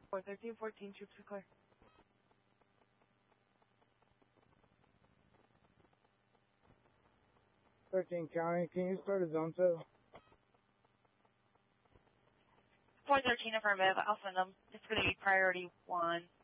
413, 14 troops are clear. 13 County, can you start a zone 2? 413 affirmative, I'll send them. It's going to be priority 1.